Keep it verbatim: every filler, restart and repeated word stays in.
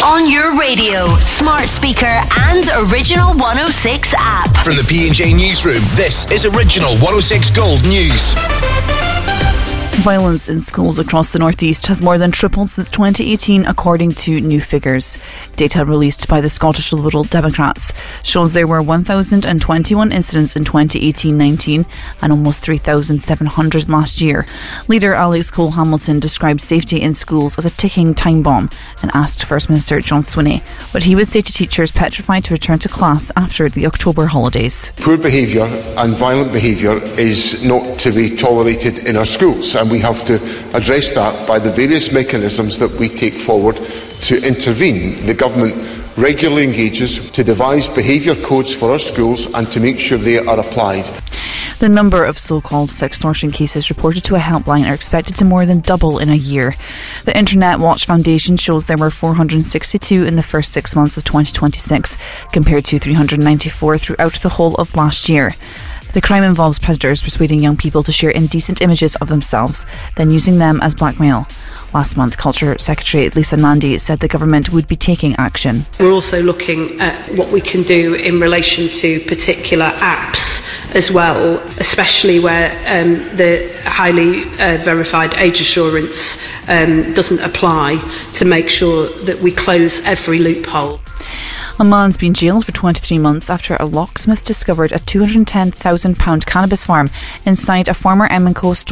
On your radio, smart speaker and Original one oh six app. From the P and J Newsroom, this is Original one oh six Gold News. Violence in schools across the northeast has more than tripled since twenty eighteen, according to new figures. Data released by the Scottish Liberal Democrats shows there were one thousand twenty-one incidents in twenty eighteen nineteen and almost three thousand seven hundred last year. Leader Alex Cole-Hamilton described safety in schools as a ticking time bomb and asked First Minister John Swinney what he would say to teachers petrified to return to class after the October holidays. Poor behaviour and violent behaviour is not to be tolerated in our schools, and we have to address that by the various mechanisms that we take forward to intervene. The government regularly engages to devise behaviour codes for our schools and to make sure they are applied. The number of so-called sextortion cases reported to a helpline are expected to more than double in a year. The Internet Watch Foundation shows there were four hundred sixty-two in the first six months of twenty twenty-six, compared to three hundred ninety-four throughout the whole of last year. The crime involves predators persuading young people to share indecent images of themselves, then using them as blackmail. Last month, Culture Secretary Lisa Nandy said the government would be taking action. We're also looking at what we can do in relation to particular apps as well, especially where um, the highly uh, verified age assurance um, doesn't apply, to make sure that we close every loophole. A man's been jailed for twenty-three months after a locksmith discovered a two hundred ten thousand pound cannabis farm inside a former M and Co store